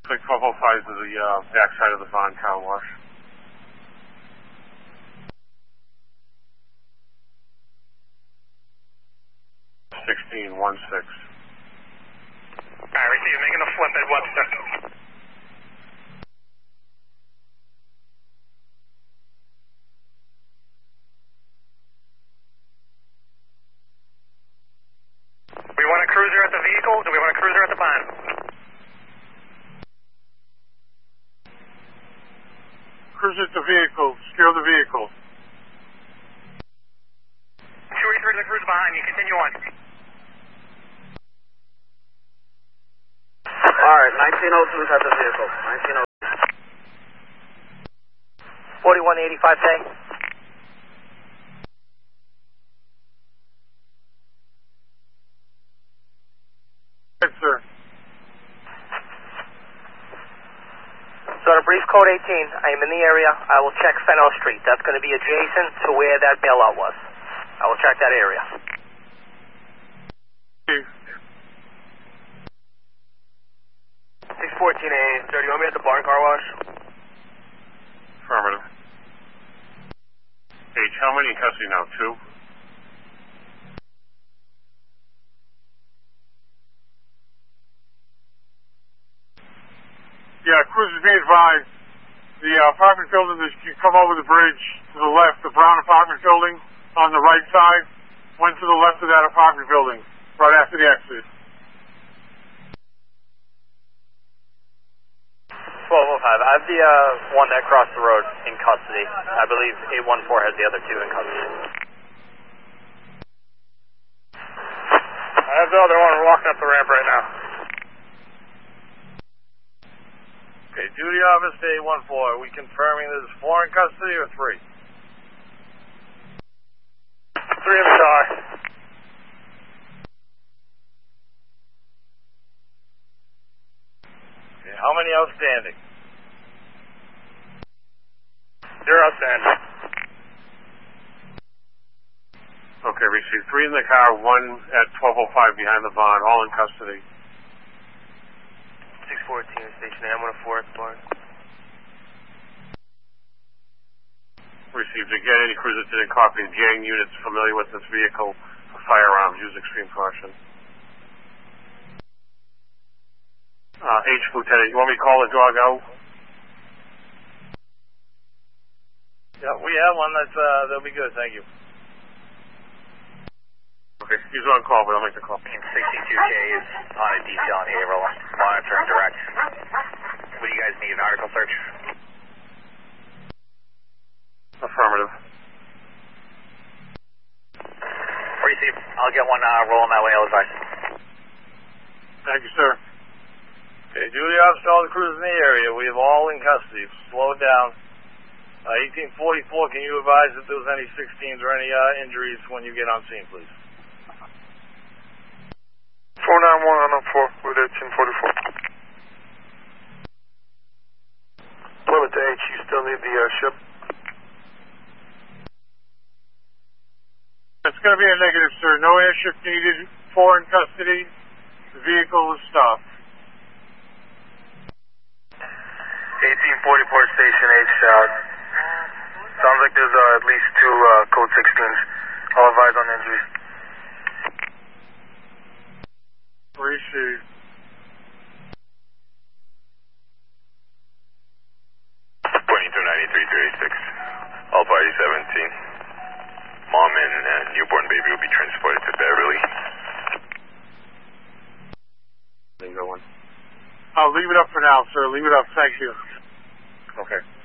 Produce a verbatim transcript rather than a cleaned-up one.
Like twelve oh five to the uh, backside of the Bond car wash. sixteen one six. Alright, receive. Making a flip at Webster. We want a cruiser at the vehicle? Do we want a cruiser at the Bond? Cruise at the vehicle. Secure the vehicle. two eighty-three to the cruiser behind you. Continue on. Alright, nineteen oh two is at the vehicle. nineteen oh two. forty-one eighty-five K. Yes, sir. So to brief code eighteen, I am in the area. I will check Fennell Street. That's going to be adjacent to where that bailout was. I will check that area. six fourteen A, sir, do you want me at the barn car wash? Affirmative. H, how many in custody now? Two? Yeah, cruisers be advised. The uh, apartment building that you come over the bridge to the left, the brown apartment building on the right side, went to the left of that apartment building, right after the exit. twelve oh five. I have the uh, one that crossed the road in custody. I believe eight one four has the other two in custody. I have the other one walking up the ramp right now. Okay, duty officer to eight one four. Are we confirming there's four in custody or three? Three in the car. Okay, how many outstanding? You're outstanding. Okay, received. Three in the car, one at twelve oh five behind the Bond, all in custody. six fourteen, station A, I'm going to four at the barn. Received. Again, any cruiser didn't copy the gang units familiar with this vehicle for firearms, use extreme caution. Uh, H, Lieutenant, you want me to call the dog out? Yeah, we have one that's, uh, that'll be good, thank you. Okay, he's on call, but I'll make the call. sixty-two K is on a detail in Haverhill, monitoring direct. What do you guys need, an article search? Affirmative. Receive. I'll get one uh, rolling that way, I'll advise. Thank you, sir. Okay, duty officer, all the cruisers in the area. We have all in custody. Slow it down. Uh, eighteen forty-four, can you advise if there was any sixteens or any uh, injuries when you get on scene, please? four nine one on four with eighteen forty-four. Plymouth to H, you still need the uh, ship? It's going to be a negative, sir. No airship needed. Four in custody. The vehicle is stopped. eighteen forty-four, Station H. Uh, sounds like there's uh, at least two uh, code sixteens. I'll advise on injuries. Received. twenty-two ninety-three thirty-six. All party seventeen. Mom and uh, newborn baby will be transported to Beverly. I'll leave it up for now, sir. Leave it up. Thank you. Okay.